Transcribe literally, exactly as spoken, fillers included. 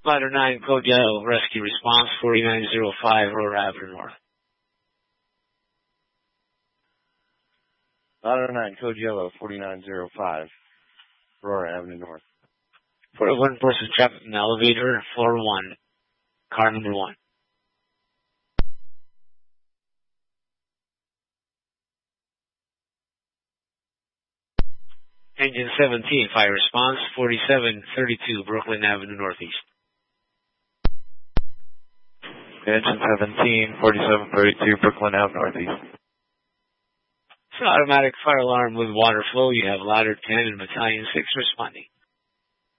Ladder nine, Code Yellow, rescue response forty-nine oh five, Aurora Avenue North. Ladder nine, Code Yellow, forty-nine oh five, Aurora Avenue North. For one person trapped in the elevator, floor one, car number one. Engine seventeen, fire response, forty-seven thirty-two, Brooklyn Avenue Northeast. Engine seventeen, forty-seven thirty-two, Brooklyn Avenue Northeast. It's an automatic fire alarm with water flow. You have ladder ten and battalion six responding.